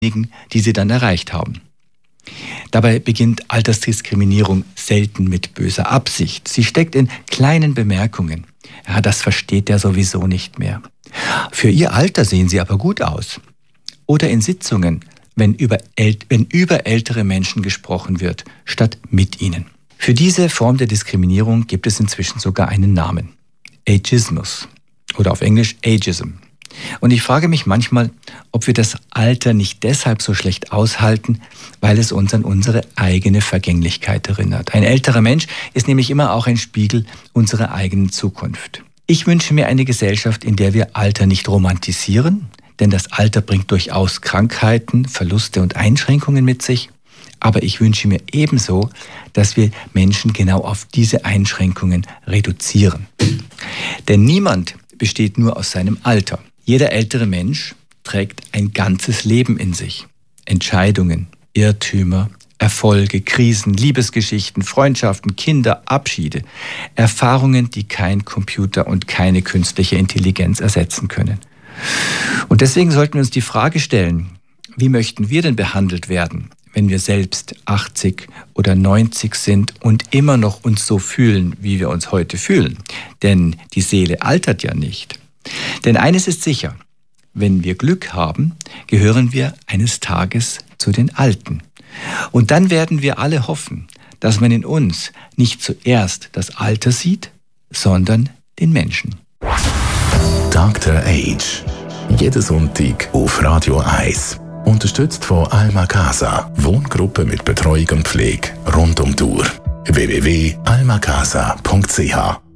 die sie dann erreicht haben. Dabei beginnt Altersdiskriminierung selten mit böser Absicht. Sie steckt in kleinen Bemerkungen. Ja, das versteht der sowieso nicht mehr. Für ihr Alter sehen sie aber gut aus. Oder in Sitzungen, wenn über ältere Menschen gesprochen wird, statt mit ihnen. Für diese Form der Diskriminierung gibt es inzwischen sogar einen Namen. Ageismus oder auf Englisch Ageism. Und ich frage mich manchmal, ob wir das Alter nicht deshalb so schlecht aushalten, weil es uns an unsere eigene Vergänglichkeit erinnert. Ein älterer Mensch ist nämlich immer auch ein Spiegel unserer eigenen Zukunft. Ich wünsche mir eine Gesellschaft, in der wir Alter nicht romantisieren, denn das Alter bringt durchaus Krankheiten, Verluste und Einschränkungen mit sich. Aber ich wünsche mir ebenso, dass wir Menschen genau auf diese Einschränkungen reduzieren. Denn niemand besteht nur aus seinem Alter. Jeder ältere Mensch trägt ein ganzes Leben in sich. Entscheidungen, Irrtümer, Erfolge, Krisen, Liebesgeschichten, Freundschaften, Kinder, Abschiede. Erfahrungen, die kein Computer und keine künstliche Intelligenz ersetzen können. Und deswegen sollten wir uns die Frage stellen, wie möchten wir denn behandelt werden, wenn wir selbst 80 oder 90 sind und immer noch uns so fühlen, wie wir uns heute fühlen? Denn die Seele altert ja nicht. Denn eines ist sicher, wenn wir Glück haben, gehören wir eines Tages zu den Alten. Und dann werden wir alle hoffen, dass man in uns nicht zuerst das Alter sieht, sondern den Menschen. Dr. Age. Jeden Sonntag auf Radio 1. Unterstützt von Alma Casa. Wohngruppe mit Betreuung und Pflege rund um die Uhr. www.almacasa.ch